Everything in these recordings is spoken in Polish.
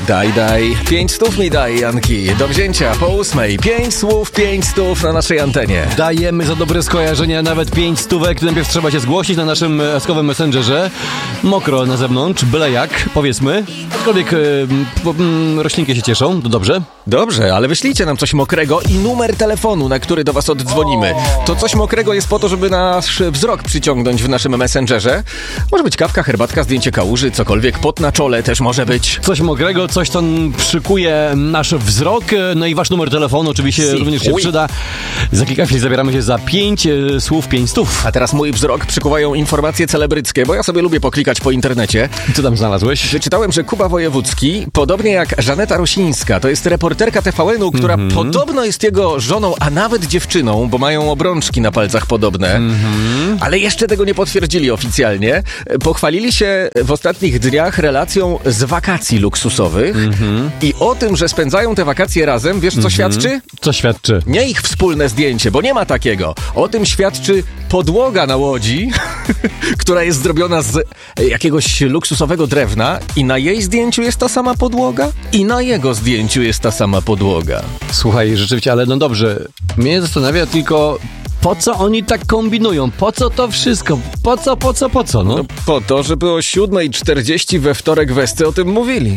Daj, 5 stów mi daj, Janki. Do wzięcia po 8. 5 słów, 5 stów na naszej antenie. Dajemy za dobre skojarzenia nawet 5 stówek. Najpierw trzeba się zgłosić na naszym eskowym messengerze. Mokro na zewnątrz, byle jak, powiedzmy. Aczkolwiek roślinki się cieszą, to dobrze. Dobrze, ale wyślijcie nam coś mokrego i numer telefonu, na który do was oddzwonimy. To coś mokrego jest po to, żeby nasz wzrok przyciągnąć w naszym messengerze. Może być kawka, herbatka, zdjęcie kałuży, cokolwiek, pot na czole też może być. Coś mokrego, coś, co przykuje nasz wzrok. No i wasz numer telefonu oczywiście również się przyda. Za kilka chwil zabieramy się za 5 słów, 5 stów. A teraz mój wzrok przykuwają informacje celebryckie, bo ja sobie lubię poklikać po internecie. Co tam znalazłeś? Wyczytałem, że Kuba Wojewódzki, podobnie jak Żaneta Rosińska, to jest reporterka TVN-u, która podobno jest jego żoną, a nawet dziewczyną, bo mają obrączki na palcach podobne. Ale jeszcze tego nie potwierdzili oficjalnie. Pochwalili się w ostatnich dniach relacją z wakacji luksusowych i o tym, że spędzają te wakacje razem, wiesz co świadczy? Co świadczy? Nie ich wspólne zdjęcie, bo nie ma takiego. O tym świadczy podłoga na łodzi, która jest zrobiona z jakiegoś luksusowego drewna i na jej zdjęciu jest ta sama podłoga i na jego zdjęciu jest ta sama podłoga. Słuchaj, rzeczywiście, ale no dobrze. Mnie zastanawia tylko, po co oni tak kombinują? Po co to wszystko? Po co? No? No po to, żeby o 7:40 we wtorek w Esce o tym mówili.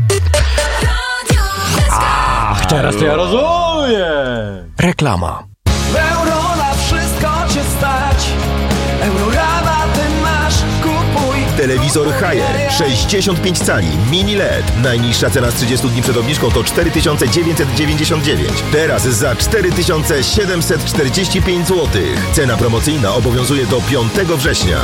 Ach, teraz to ja rozumiem! Reklama. Euro na wszystko cię stać. Eurorabaty masz, kupuj. Telewizor Haier 65 cali, mini LED. Najniższa cena z 30 dni przed obniżką to 4999. Teraz za 4745 zł. Cena promocyjna obowiązuje do 5 września.